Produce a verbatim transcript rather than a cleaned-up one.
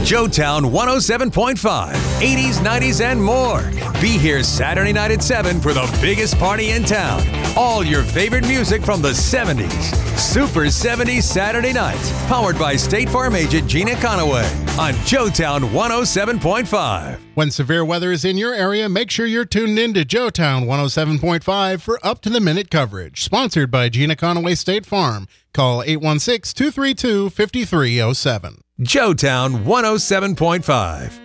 Joetown one oh seven point five, eighties, nineties, and more. Be here Saturday night at seven for the biggest party in town. All your favorite music from the seventies. Super seventies Saturday nights. Powered by State Farm agent Gina Conaway on Joetown one oh seven point five. When severe weather is in your area, make sure you're tuned in to Joetown one oh seven point five for up-to-the-minute coverage. Sponsored by Gina Conaway State Farm. Call eight one six, two three two, five three zero seven. Joetown one oh seven point five.